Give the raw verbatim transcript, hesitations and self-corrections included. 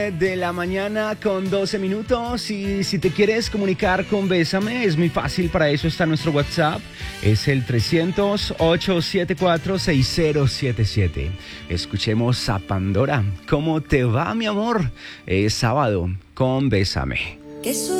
De la mañana con doce minutos y si te quieres comunicar con Bésame es muy fácil, para eso está nuestro WhatsApp, es el trescientos, ochocientos setenta y cuatro, sesenta setenta y siete. Escuchemos a Pandora. ¿Cómo te va, mi amor? Es sábado con Bésame. Que